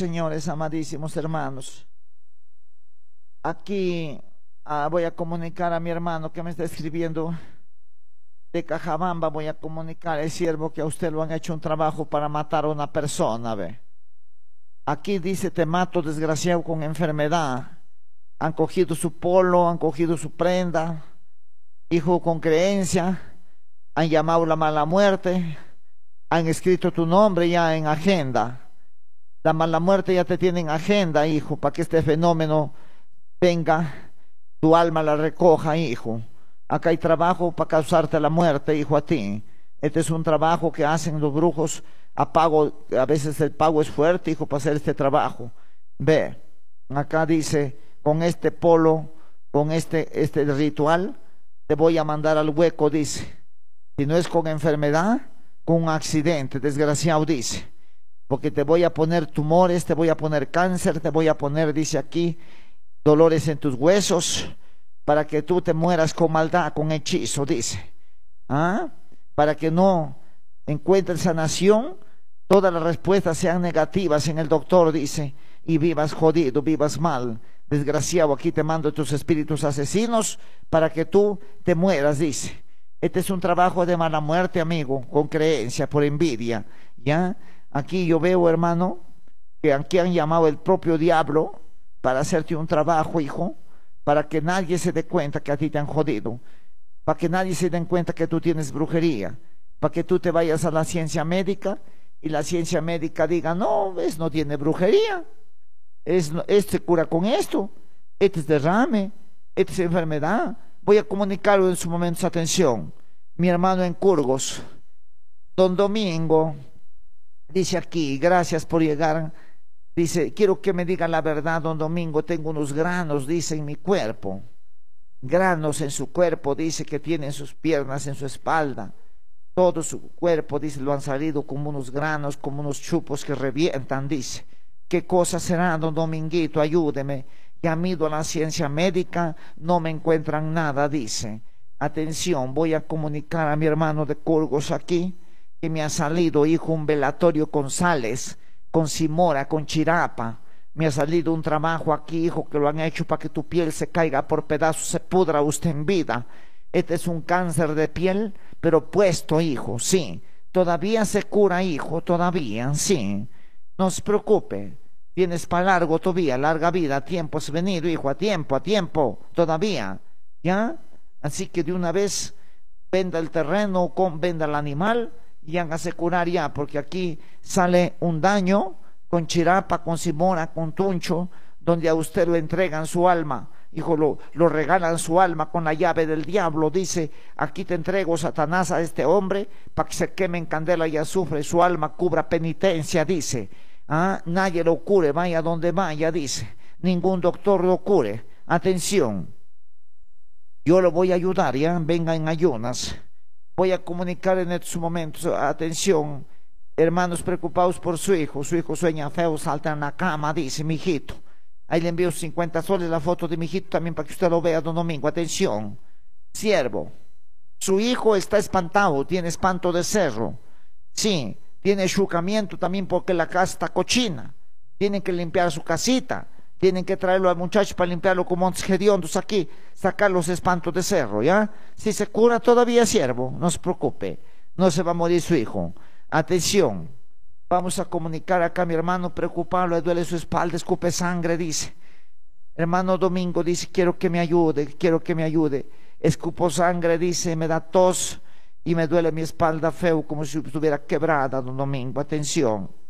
señores, amadísimos hermanos. Aquí voy a comunicar a mi hermano que me está escribiendo de Cajabamba. Voy a comunicar al siervo que a usted lo han hecho un trabajo para matar a una persona. ¿Ve? Aquí dice: te mato, desgraciado, con enfermedad. Han cogido su polo, han cogido su prenda, hijo, con creencia. Han llamado la mala muerte, han escrito tu nombre ya en agenda. La mala muerte ya te tiene en agenda, hijo, para que este fenómeno venga, tu alma la recoja, hijo. Acá hay trabajo para causarte la muerte, hijo, a ti. Este es un trabajo que hacen los brujos a pago. A veces el pago es fuerte, hijo, para hacer este trabajo. Ve, acá dice: con este polo, con este ritual, te voy a mandar al hueco, dice. Si no es con enfermedad, con un accidente, desgraciado, dice. Porque te voy a poner tumores, te voy a poner cáncer, te voy a poner, dice aquí, dolores en tus huesos, para que tú te mueras con maldad, con hechizo, dice. Para que no encuentres sanación, todas las respuestas sean negativas en el doctor, dice, y vivas jodido, vivas mal. Desgraciado, aquí te mando tus espíritus asesinos para que tú te mueras, dice. Este es un trabajo de mala muerte, amigo, con creencia, por envidia, ¿ya? Aquí yo veo, hermano, que aquí han llamado el propio diablo para hacerte un trabajo, hijo, para que nadie se dé cuenta que a ti te han jodido, para que nadie se dé cuenta que tú tienes brujería, para que tú te vayas a la ciencia médica y la ciencia médica diga: no, no tiene brujería, este cura con esto, este es derrame, esta es enfermedad. Voy a comunicarlo en su momento. Atención, mi hermano en Curgos, don Domingo, dice aquí: gracias por llegar. Dice: quiero que me digan la verdad, don Domingo, tengo unos granos, dice, en mi cuerpo. Granos en su cuerpo, dice, que tiene en sus piernas, en su espalda. Todo su cuerpo, dice, lo han salido como unos granos, como unos chupos que revientan, dice. ¿Qué cosa será, don Dominguito? Ayúdeme. Ya han ido a la ciencia médica, no me encuentran nada, dice. Atención, voy a comunicar a mi hermano de Curgos aquí, que me ha salido, hijo, un velatorio con sales, con simora, con chirapa. Me ha salido un trabajo aquí, hijo, que lo han hecho para que tu piel se caiga por pedazos, se pudra usted en vida. Este es un cáncer de piel, pero puesto, hijo, sí. Todavía se cura, hijo, todavía, sí. No se preocupe. Tienes para largo todavía, larga vida, tiempo has venido, hijo, a tiempo, todavía, ¿ya? Así que de una vez venda el terreno, venda el animal y hágase curar ya, porque aquí sale un daño con chirapa, con simora, con tuncho, donde a usted le entregan su alma, hijo, lo regalan su alma con la llave del diablo. Dice: aquí te entrego, Satanás, a este hombre para que se queme en candela y azufre, su alma cubra penitencia, dice. Nadie lo cure, vaya donde vaya, dice. Ningún doctor lo cure. Atención, yo lo voy a ayudar, ya, venga en ayunas. Voy a comunicar en estos momentos. Atención, hermanos preocupados por su hijo sueña feo, salta en la cama, dice, mi hijito. Ahí le envío 50 soles, la foto de mi hijito también para que usted lo vea, don Domingo. Atención, siervo, su hijo está espantado, tiene espanto de cerro, sí. Tiene chucamiento también porque la casa está cochina. Tienen que limpiar su casita. Tienen que traerlo al muchacho para limpiarlo con montes hediondos aquí. Sacar los espantos de cerro, ¿ya? Si se cura todavía, siervo, no se preocupe. No se va a morir su hijo. Atención. Vamos a comunicar acá a mi hermano preocupado. Le duele su espalda, escupe sangre, dice. Hermano Domingo dice: quiero que me ayude. Escupo sangre, dice, me da tos y me duele mi espalda feo, como si estuviera quebrada, don Domingo. Atención.